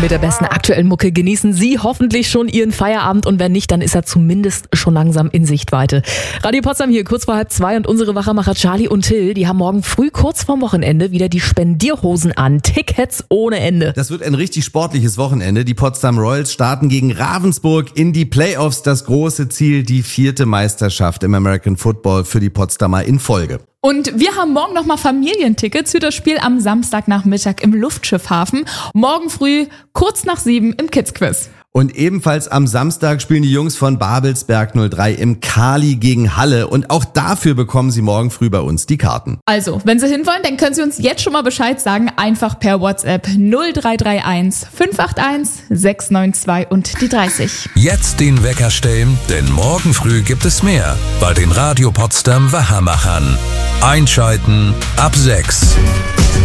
Mit der besten aktuellen Mucke genießen Sie hoffentlich schon Ihren Feierabend und wenn nicht, dann ist er zumindest schon langsam in Sichtweite. Radio Potsdam hier, kurz vor 1:30 und unsere Wachermacher Charlie und Till, die haben morgen früh kurz vorm Wochenende wieder die Spendierhosen an. Tickets ohne Ende. Das wird ein richtig sportliches Wochenende. Die Potsdam Royals starten gegen Ravensburg in die Playoffs. Das große Ziel, die 4. Meisterschaft im American Football für die Potsdamer in Folge. Und wir haben morgen nochmal Familientickets für das Spiel am Samstagnachmittag im Luftschiffhafen. Morgen früh, kurz nach 7 im Kids-Quiz. Und ebenfalls am Samstag spielen die Jungs von Babelsberg 03 im Kali gegen Halle. Und auch dafür bekommen sie morgen früh bei uns die Karten. Also, wenn Sie hinwollen, dann können Sie uns jetzt schon mal Bescheid sagen. Einfach per WhatsApp 0331 581 692 und die 30. Jetzt den Wecker stellen, denn morgen früh gibt es mehr bei den Radio Potsdam Wachermachern. Einschalten ab 6.